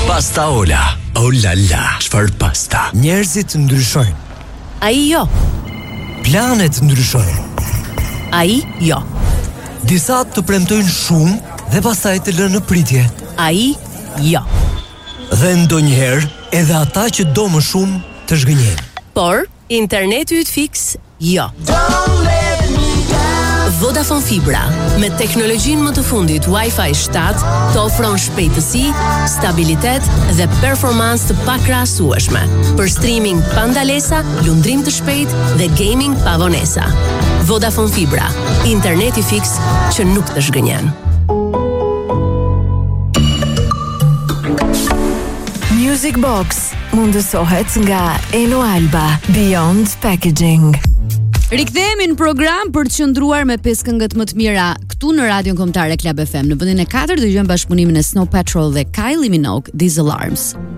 Pasta Ola. Oh la la, çfarë pasta. Njerëzit ndryshojnë. Ai jo. Planet ndryshojnë. Ai jo. Disa të premtojnë shumë dhe pastaj të lënë në pritje. Ai jo. Dhe ndonjëherë edhe ata që do më shumë të zhgënjejnë. Por interneti yt fiks jo. Vodafone Fibra, me teknologjinë më të fundit Wi-Fi 7, të ofron shpejtësi, stabilitet dhe performancë të pakrahasueshme për streaming pa ndalesa, lundrim të shpejtë dhe gaming pa vonesa. Vodafone Fibra, interneti fiks që nuk të zhgënjen. Music Box mundësohet nga Elo Alba, Beyond Packaging. Rikthehemi në program për të qëndruar me 5 këngët më të mira këtu në Radion Kombëtare Club FM. Në vendin e 4 dëgjojmë bashkëpunimin e Snow Patrol dhe Kylie Minogue, These Alarms.